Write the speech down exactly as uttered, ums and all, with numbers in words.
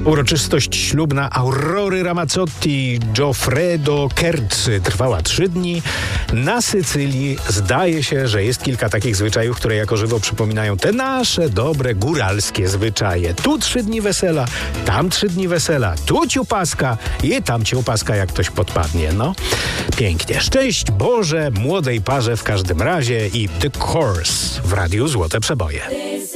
Uroczystość ślubna Aurory Ramazzotti Goffredo Kerzy trwała trzy dni. Na Sycylii zdaje się, że jest kilka takich zwyczajów, które jako żywo przypominają te nasze dobre góralskie zwyczaje. Tu trzy dni wesela, tam trzy dni wesela, tu ciupaska i tam ciupaska, jak ktoś podpadnie. No, pięknie. Szczęść Boże młodej parze w każdym razie i The Course w Radiu Złote Przeboje.